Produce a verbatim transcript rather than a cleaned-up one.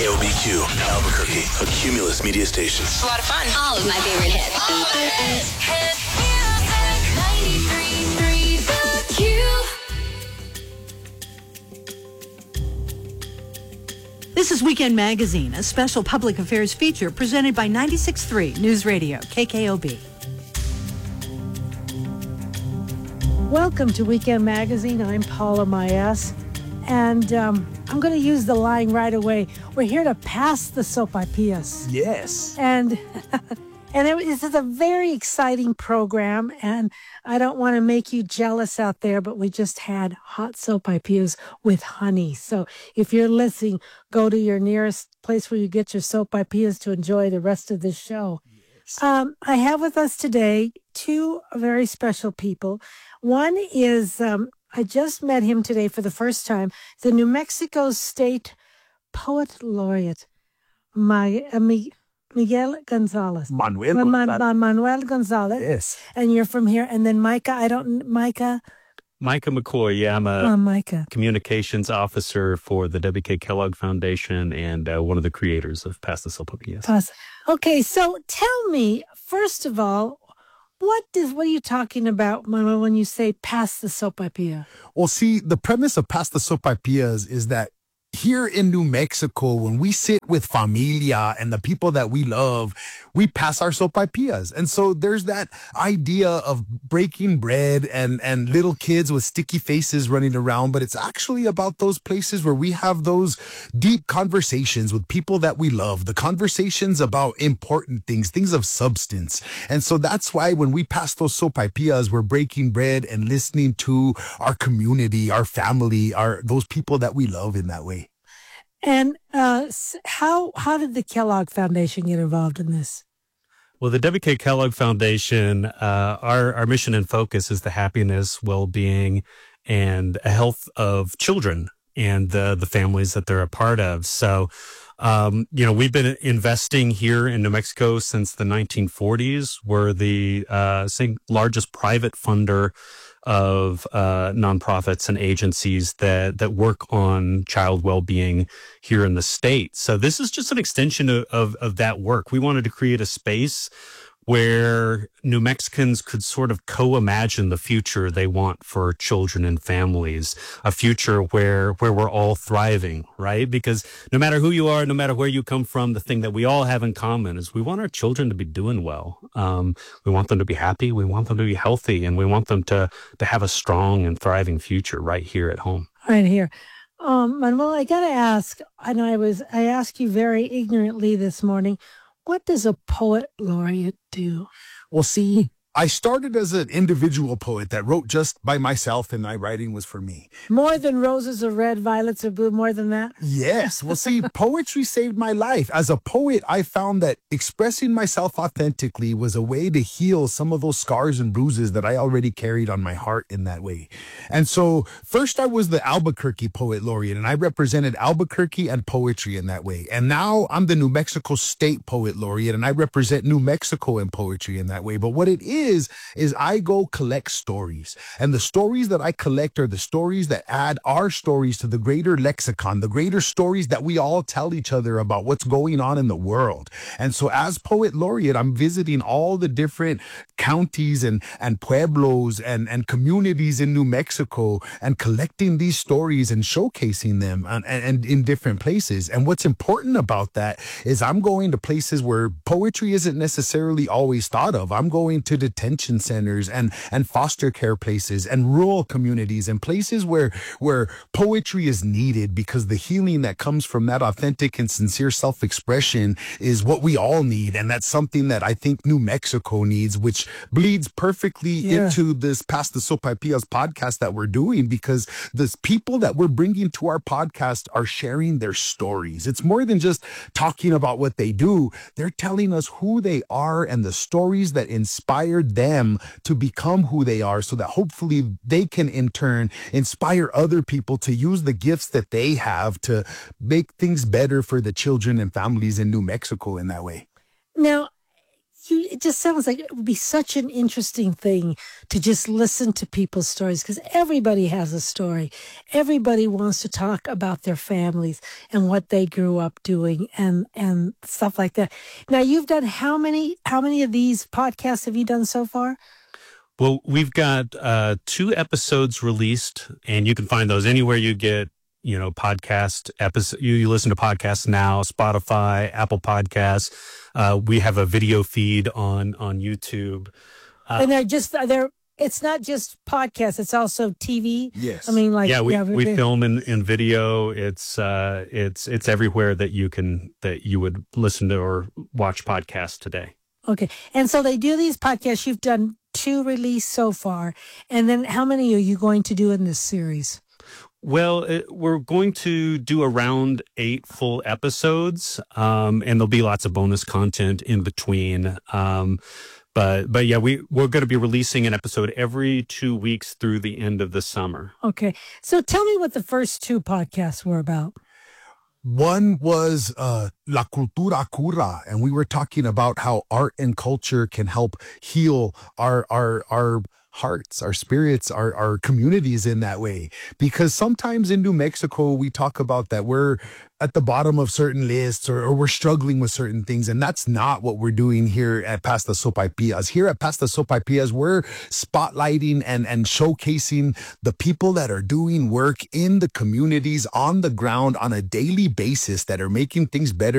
K O B Q, Albuquerque, a Cumulus media station. It's a lot of fun. All of my favorite hits. Hit music, ninety-three point three The Q. This is Weekend Magazine, a special public affairs feature presented by ninety-six point three News Radio, K K O B. Welcome to Weekend Magazine. I'm Paula Mayas, and um, I'm going to use the line right away. We're here to pass the sopapillas. Yes. And and it, this is a very exciting program, and I don't want to make you jealous out there, but we just had hot sopapillas with honey. So if you're listening, go to your nearest place where you get your sopapillas to enjoy the rest of this show. Yes. Um, I have with us today two very special people. One is, um, I just met him today for the first time, the New Mexico State Poet Laureate, Ma- uh, Miguel Gonzalez. Manuel. Ma- Ma- Manuel Gonzalez. Yes. And you're from here. And then Micah, I don't, Micah. Micah McCoy, yeah, I'm a oh, Micah. communications officer for the W K Kellogg Foundation and uh, one of the creators of Pass the Sopapillas. Pass. Okay, so tell me, first of all, What does what are you talking about, Mama, when you say pass the sopapilla? Well, see, the premise of Pass the Sopapillas is that here in New Mexico, when we sit with familia and the people that we love, we pass our sopapillas. And so there's that idea of breaking bread and, and little kids with sticky faces running around. But it's actually about those places where we have those deep conversations with people that we love, the conversations about important things, things of substance. And so that's why when we pass those sopapillas, we're breaking bread and listening to our community, our family, our those people that we love in that way. And uh, how how did the Kellogg Foundation get involved in this? Well, the W K Kellogg Foundation, uh, our, our mission and focus is the happiness, well-being, and health of children and the, the families that they're a part of. So, um, you know, we've been investing here in New Mexico since the nineteen forties. We're the uh, largest private funder of uh, nonprofits and agencies that, that work on child well-being here in the state. So this is just an extension of, of, of that work. We wanted to create a space where New Mexicans could sort of co-imagine the future they want for children and families, a future where where we're all thriving, right? Because no matter who you are, no matter where you come from, the thing that we all have in common is we want our children to be doing well. Um, we want them to be happy, we want them to be healthy, and we want them to, to have a strong and thriving future right here at home. Right here. Um, Manuel, I got to ask, I know I was, I asked you very ignorantly this morning, what does a poet laureate do? Well, see, I started as an individual poet that wrote just by myself, and my writing was for me. More than roses are red, violets are blue, more than that? Yes. Well, see, poetry saved my life. As a poet, I found that expressing myself authentically was a way to heal some of those scars and bruises that I already carried on my heart in that way. And so first I was the Albuquerque Poet Laureate, and I represented Albuquerque and poetry in that way. And now I'm the New Mexico State Poet Laureate, and I represent New Mexico and poetry in that way. But what it is, is, is I go collect stories. And the stories that I collect are the stories that add our stories to the greater lexicon, the greater stories that we all tell each other about what's going on in the world. And so as Poet Laureate, I'm visiting all the different counties and, and pueblos and, and communities in New Mexico and collecting these stories and showcasing them and, and in different places. And what's important about that is I'm going to places where poetry isn't necessarily always thought of. I'm going to detention centers and, and foster care places and rural communities and places where, where poetry is needed, because the healing that comes from that authentic and sincere self-expression is what we all need. And that's something that I think New Mexico needs, which bleeds perfectly yeah. into this Pass the Sopapillas podcast that we're doing, because the people that we're bringing to our podcast are sharing their stories. It's more than just talking about what they do. They're telling us who they are and the stories that inspired them to become who they are, so that hopefully they can in turn inspire other people to use the gifts that they have to make things better for the children and families in New Mexico in that way. Now, you, it just sounds like it would be such an interesting thing to just listen to people's stories, because everybody has a story. Everybody wants to talk about their families and what they grew up doing and, and stuff like that. Now, you've done how many, how many of these podcasts have you done so far? Well, we've got uh, two episodes released, and you can find those anywhere you get, you know, podcast episode. You, you listen to podcasts now, Spotify, Apple Podcasts. Uh, we have a video feed on on YouTube, uh, and they're just they're. It's not just podcasts; it's also T V. Yes, I mean, like yeah, we yeah, we film in, in video. It's uh, it's it's everywhere that you can that you would listen to or watch podcasts today. Okay, and so they do these podcasts. You've done two released so far, and then how many are you going to do in this series? Well, it, we're going to do around eight full episodes, um, and there'll be lots of bonus content in between. Um, but but yeah, we we're going to be releasing an episode every two weeks through the end of the summer. Okay, so tell me what the first two podcasts were about. One was uh, La Cultura Cura, and we were talking about how art and culture can help heal our our our hearts, our spirits, our, our communities in that way. Because sometimes in New Mexico, we talk about that we're at the bottom of certain lists or, or we're struggling with certain things. And that's not what we're doing here at Pasta Sopaipillas. Here at Pasta Sopaipillas, we're spotlighting and, and showcasing the people that are doing work in the communities on the ground on a daily basis that are making things better